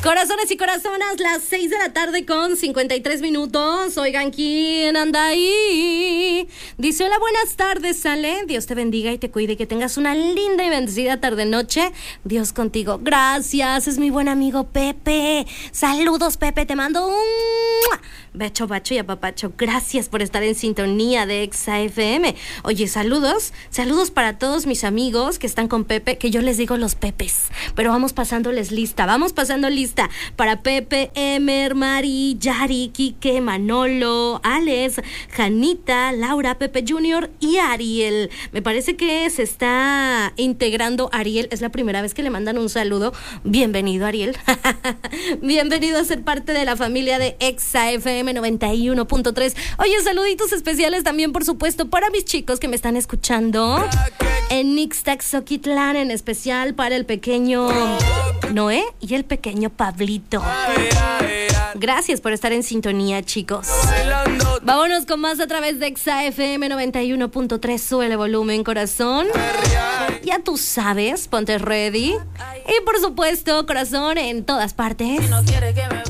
Corazones y corazonas, las 6 de la tarde con 53 minutos. Oigan, ¿quién anda ahí? Dice, hola, buenas tardes, Ale. Dios te bendiga y te cuide y que tengas una linda y bendecida tarde-noche. Dios contigo. Gracias, es mi buen amigo Pepe. Saludos, Pepe, te mando un becho, bacho y apapacho. Gracias por estar en sintonía de Exa FM. Oye, saludos para todos mis amigos que están con Pepe, que yo les digo los Pepes, pero vamos pasando lista para Pepe, Emer, Mari, Yari, Quique, Manolo, Alex, Janita, Laura, Pepe Junior y Ariel. Me parece que se está integrando Ariel, es la primera vez que le mandan un saludo. Bienvenido, Ariel. Bienvenido a ser parte de la familia de Exa FM 91.3. Oye, saluditos especiales también, por supuesto, para mis chicos que me están escuchando en Ixtac, Zoquitlán, en especial para el pequeño Noé y el pequeño Pablito. Gracias por estar en sintonía, chicos. Vámonos con más a través de Exa FM 91.3. Sube el volumen, corazón. Ya tú sabes, ponte ready. Y por supuesto, corazón en todas partes.